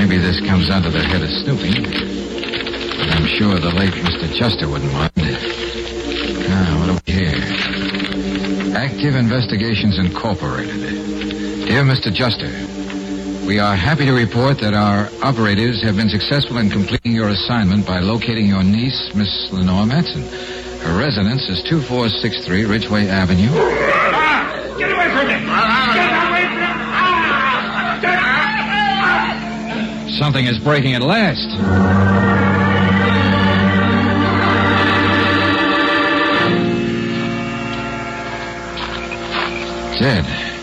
maybe this comes under the head of snooping. But I'm sure the late Mr. Juster wouldn't mind. What do we hear? Active Investigations Incorporated. Dear Mr. Juster, we are happy to report that our operatives have been successful in completing your assignment by locating your niece, Miss Lenore Matson. Her residence is 2463 Ridgeway Avenue. Get away from me! Get away from me! Something is breaking at last. Dead.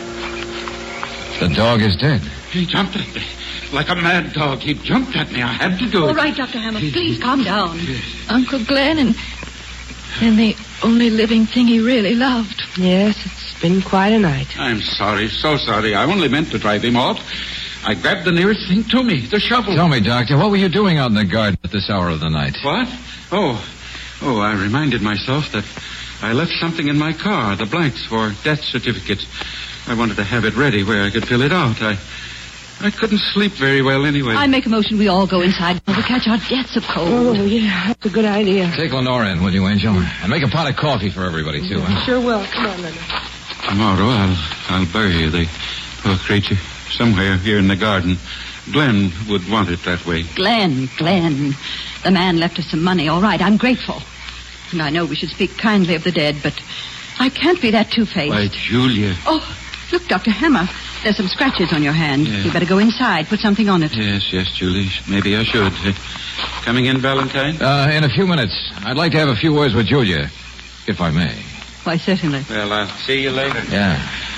The dog is dead. He jumped at me. Like a mad dog. He jumped at me. I had to do it. All right, Dr. Hammer, please calm down. Yes. Uncle Glenn and the only living thing he really loved. Yes, it's been quite a night. I'm sorry, so sorry. I only meant to drive him off. I grabbed the nearest thing to me, the shovel. Tell me, Doctor, what were you doing out in the garden at this hour of the night? What? Oh, I reminded myself that I left something in my car, the blanks for death certificates. I wanted to have it ready where I could fill it out. I couldn't sleep very well anyway. I make a motion we all go inside. We'll catch our deaths of cold. Oh, yeah, that's a good idea. Take Lenore in, will you, Angel? And make a pot of coffee for everybody, too, huh? Sure will. Come on, Leonard. Tomorrow I'll bury the poor creature somewhere here in the garden. Glenn would want it that way. Glenn. The man left us some money. All right, I'm grateful. And I know we should speak kindly of the dead, but I can't be that two-faced. Why, Julia. Oh, look, Dr. Hammer. There's some scratches on your hand. Yeah. You better go inside. Put something on it. Yes, Julie. Maybe I should. Coming in, Valentine? In a few minutes. I'd like to have a few words with Julia, if I may. Why, certainly. Well, I'll see you later. Yeah.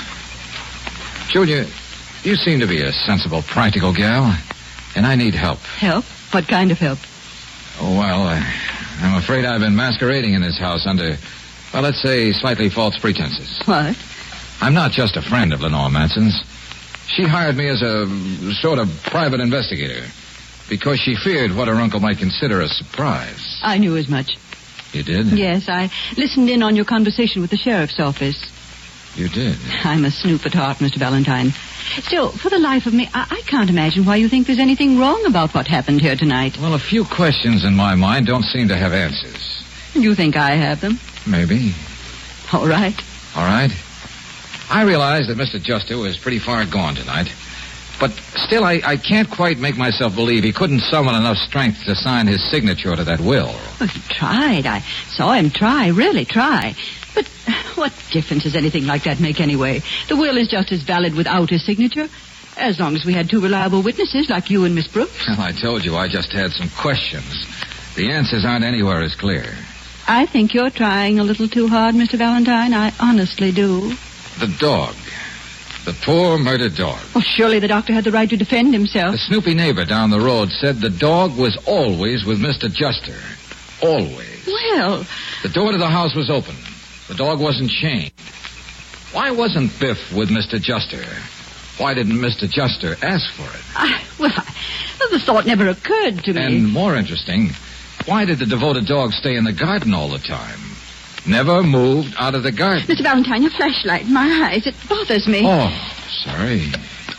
Julia, you seem to be a sensible, practical gal, and I need help. Help? What kind of help? Oh, well, I'm afraid I've been masquerading in this house under, well, let's say, slightly false pretenses. What? I'm not just a friend of Lenore Manson's. She hired me as a sort of private investigator because she feared what her uncle might consider a surprise. I knew as much. You did? Yes, I listened in on your conversation with the sheriff's office. You did? I'm a snoop at heart, Mr. Valentine. Still, for the life of me, I can't imagine why you think there's anything wrong about what happened here tonight. Well, a few questions in my mind don't seem to have answers. You think I have them? Maybe. All right. All right. I realize that Mr. Juster was pretty far gone tonight. But still, I can't quite make myself believe he couldn't summon enough strength to sign his signature to that will. Well, he tried. I saw him try, really try. But what difference does anything like that make anyway? The will is just as valid without his signature, as long as we had two reliable witnesses like you and Miss Brooks. Well, I told you I just had some questions. The answers aren't anywhere as clear. I think you're trying a little too hard, Mr. Valentine. I honestly do. The dog. The poor murdered dog. Well, surely the doctor had the right to defend himself. The snoopy neighbor down the road said the dog was always with Mr. Juster. Always. Well, the door to the house was open. The dog wasn't chained. Why wasn't Biff with Mr. Juster? Why didn't Mr. Juster ask for it? The thought never occurred to me. And more interesting, why did the devoted dog stay in the garden all the time? Never moved out of the garden. Mr. Valentine, your flashlight in my eyes, it bothers me. Oh, sorry.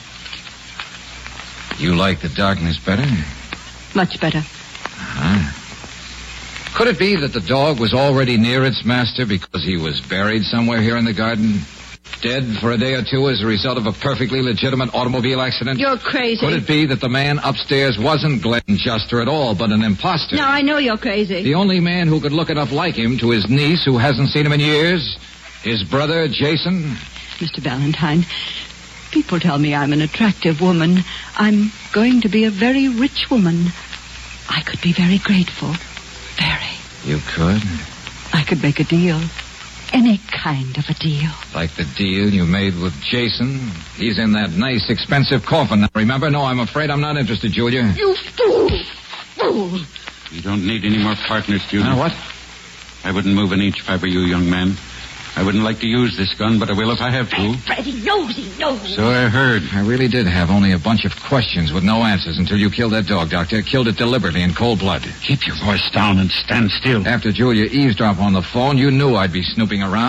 You like the darkness better? Much better. Uh-huh. Could it be that the dog was already near its master because he was buried somewhere here in the garden? Dead for a day or two as a result of a perfectly legitimate automobile accident? You're crazy. Could it be that the man upstairs wasn't Glenn Juster at all, but an imposter? Now, I know you're crazy. The only man who could look enough like him to his niece, who hasn't seen him in years? His brother, Jason? Mr. Valentine, people tell me I'm an attractive woman. I'm going to be a very rich woman. I could be very grateful. Very. You could? I could make a deal. Any kind of a deal. Like the deal you made with Jason? He's in that nice, expensive coffin now, remember? No, I'm afraid I'm not interested, Julia. You fool! Fool! You don't need any more partners, Julia. What? I wouldn't move an inch if I were you, young man. I wouldn't like to use this gun, but I will if I have to. Fred, he knows. So I heard. I really did have only a bunch of questions with no answers until you killed that dog, Doctor. Killed it deliberately in cold blood. Keep your voice down and stand still. After Julia eavesdropped on the phone, you knew I'd be snooping around.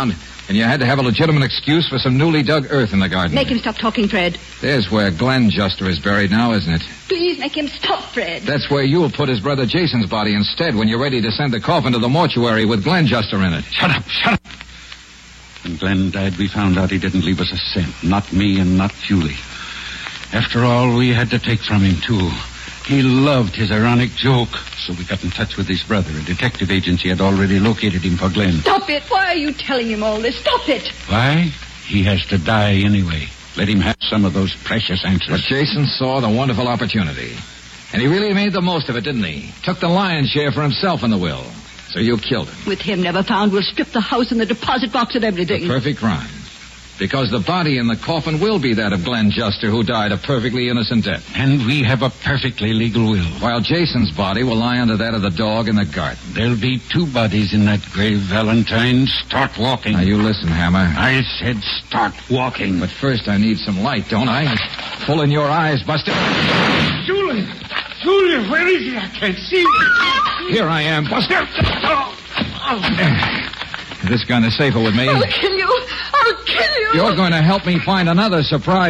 And you had to have a legitimate excuse for some newly dug earth in the garden. Make him stop talking, Fred. There's where Glenn Juster is buried now, isn't it? Please make him stop, Fred. That's where you'll put his brother Jason's body instead when you're ready to send the coffin to the mortuary with Glenn Juster in it. Shut up. When Glenn died, we found out he didn't leave us a cent. Not me and not Julie. After all, we had to take from him, too. He loved his ironic joke, so we got in touch with his brother. A detective agency had already located him for Glenn. Stop it. Why are you telling him all this? Stop it. Why? He has to die anyway. Let him have some of those precious answers. But Jason saw the wonderful opportunity. And he really made the most of it, didn't he? Took the lion's share for himself in the will. So you killed him. With him never found, we'll strip the house and the deposit box and everything. The perfect crime. Because the body in the coffin will be that of Glenn Juster, who died a perfectly innocent death. And we have a perfectly legal will. While Jason's body will lie under that of the dog in the garden. There'll be 2 bodies in that grave, Valentine. Start walking. Now, you listen, Hammer. I said start walking. But first I need some light, don't I? Full in your eyes, Buster. Julie, where is he? I can't see him. Here I am, Buster. This gun is safer with me. I'll kill you. I'll kill you. You're going to help me find another surprise.